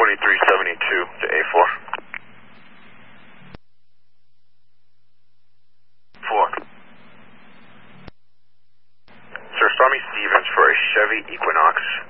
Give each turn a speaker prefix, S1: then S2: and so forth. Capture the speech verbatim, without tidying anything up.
S1: twenty-three seventy-two to A four. four. Sir, Stormy Stevens for a Chevy Equinox.